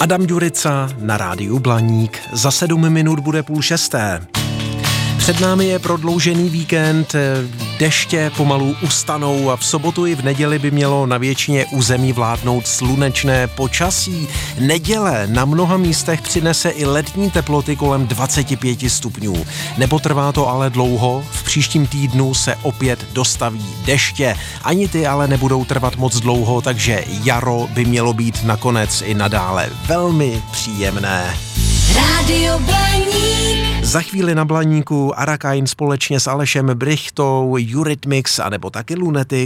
Adam Ďurica na rádiu Blaník. Za 7 minut bude 5:30. Před námi je prodloužený víkend, deště pomalu ustanou a v sobotu i v neděli by mělo na většině území vládnout slunečné počasí. Neděle na mnoha místech přinese i letní teploty kolem 25 stupňů. Nepotrvá to ale dlouho, v příštím týdnu se opět dostaví deště. Ani ty ale nebudou trvat moc dlouho, takže jaro by mělo být nakonec i nadále velmi příjemné. Rádio Blaník. Za chvíli na Blaníku Arakain společně s Alešem Brichtou, Eurythmics a nebo taky Lunatic.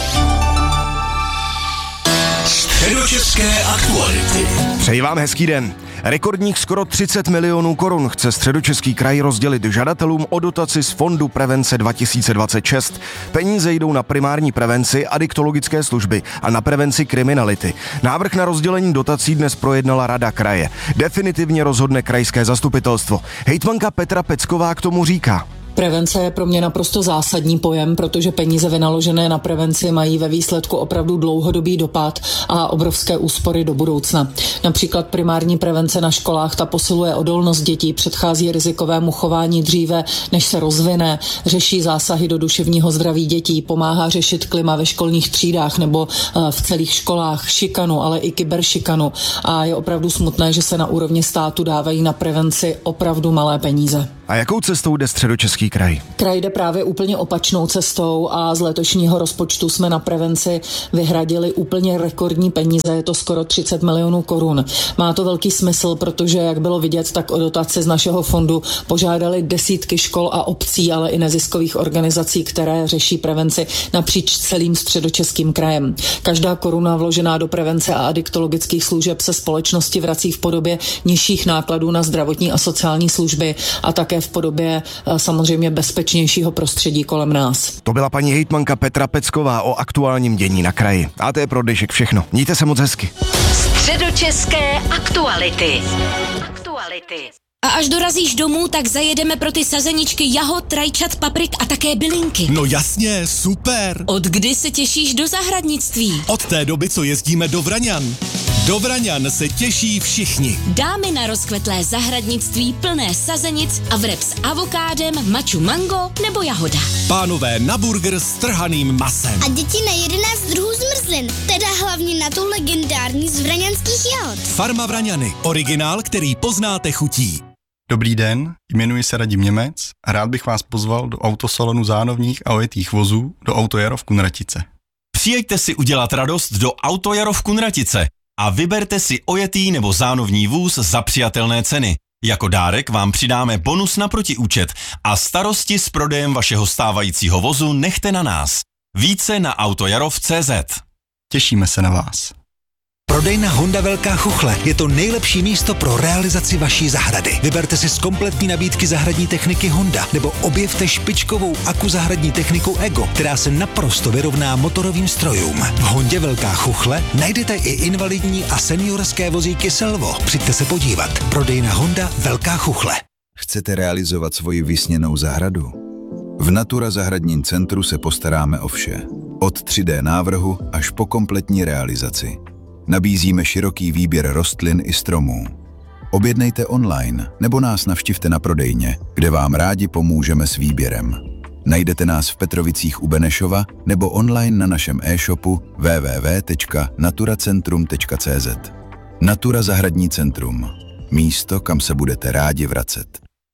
Středočeské aktuality. Přeji vám hezký den. Rekordních skoro 30 milionů korun chce Středočeský kraj rozdělit žadatelům o dotaci z Fondu prevence 2026. Peníze jdou na primární prevenci, adiktologické služby a na prevenci kriminality. Návrh na rozdělení dotací dnes projednala Rada kraje. Definitivně rozhodne krajské zastupitelstvo. Hejtmanka Petra Pecková k tomu říká: Prevence je pro mě naprosto zásadní pojem, protože peníze vynaložené na prevenci mají ve výsledku opravdu dlouhodobý dopad a obrovské úspory do budoucna. Například primární prevence na školách, ta posiluje odolnost dětí, předchází rizikovému chování dříve, než se rozvine, řeší zásahy do duševního zdraví dětí, pomáhá řešit klima ve školních třídách nebo v celých školách, šikanu, ale i kyberšikanu. A je opravdu smutné, že se na úrovni státu dávají na prevenci opravdu malé peníze. A jakou cestou jde Středočeský kraj? Kraj jde právě úplně opačnou cestou a z letošního rozpočtu jsme na prevenci vyhradili úplně rekordní peníze, je to skoro 30 milionů korun. Má to velký smysl, protože jak bylo vidět, tak o dotaci z našeho fondu požádali desítky škol a obcí, ale i neziskových organizací, které řeší prevenci napříč celým Středočeským krajem. Každá koruna vložená do prevence a adiktologických služeb se společnosti vrací v podobě nižších nákladů na zdravotní a sociální služby a také v podobě samozřejmě bezpečnějšího prostředí kolem nás. To byla paní hejtmanka Petra Pecková o aktuálním dění na kraji. A to je pro dnešek všechno. Mějte se moc hezky. Středočeské aktuality. A až dorazíš domů, tak zajedeme pro ty sazeničky jahod, rajčat, paprik a také bylinky. No jasně, super. Od kdy se těšíš do zahradnictví? Od té doby, co jezdíme do Vraňan. Do Vraňan se těší všichni. Dámy na rozkvetlé zahradnictví plné sazenic a vreb s avokádem, maču mango nebo jahoda. Pánové na burger s trhaným masem. A děti na 11 druhů zmrzlin, teda hlavně na tu legendární z vraňanských jahod. Farma Vraňany, originál, který poznáte chutí. Dobrý den, jmenuji se Radim Němec a rád bych vás pozval do autosalonu zánovních a ojetých vozů do Autojaro v Kunratice. Přijeďte si udělat radost do Autojaro v Kunratice a vyberte si ojetý nebo zánovní vůz za přijatelné ceny. Jako dárek vám přidáme bonus na protiúčet a starosti s prodejem vašeho stávajícího vozu nechte na nás. Více na autojarov.cz. Těšíme se na vás. Prodejna Honda Velká Chuchle je to nejlepší místo pro realizaci vaší zahrady. Vyberte si z kompletní nabídky zahradní techniky Honda nebo objevte špičkovou zahradní techniku Ego, která se naprosto vyrovná motorovým strojům. V Hondě Velká Chuchle najdete i invalidní a seniorské vozíky Selvo. Přijďte se podívat. Prodejna Honda Velká Chuchle. Chcete realizovat svoji vysněnou zahradu? V Natura zahradním centru se postaráme o vše. Od 3D návrhu až po kompletní realizaci. Nabízíme široký výběr rostlin i stromů. Objednejte online nebo nás navštivte na prodejně, kde vám rádi pomůžeme s výběrem. Najdete nás v Petrovicích u Benešova nebo online na našem e-shopu www.naturacentrum.cz. Natura zahradní centrum. Místo, kam se budete rádi vracet.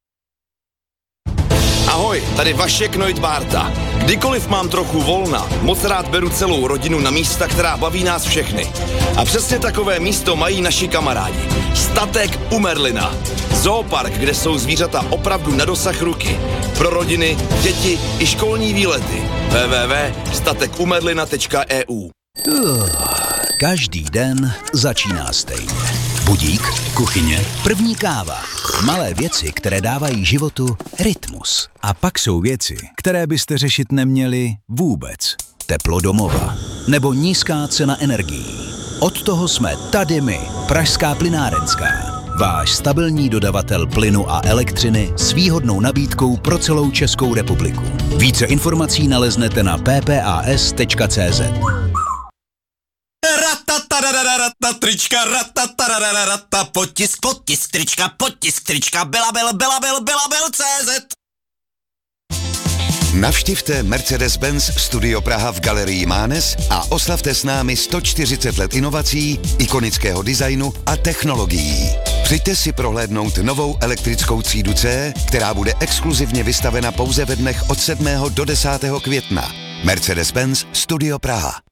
Ahoj, tady Vašek Neudbárta. Kdykoliv mám trochu volna, moc rád beru celou rodinu na místa, která baví nás všechny. A přesně takové místo mají naši kamarádi. Statek u Merlina. Zoopark, kde jsou zvířata opravdu na dosah ruky. Pro rodiny, děti i školní výlety. www.statekumerlina.eu. Každý den začíná stejně. Budík, kuchyně, první káva. Malé věci, které dávají životu rytmus. A pak jsou věci, které byste řešit neměli vůbec. Teplo domova nebo nízká cena energií. Od toho jsme tady my, Pražská plynárenská. Váš stabilní dodavatel plynu a elektřiny s výhodnou nabídkou pro celou Českou republiku. Více informací naleznete na ppas.cz. rata, trička, rata, tarararata, potisk, trička, Belabel.cz. Navštivte Mercedes-Benz Studio Praha v Galerii Mánes a oslavte s námi 140 let inovací, ikonického designu a technologií. Přijďte si prohlédnout novou elektrickou třídu C, která bude exkluzivně vystavena pouze ve dnech od 7. do 10. května. Mercedes-Benz Studio Praha.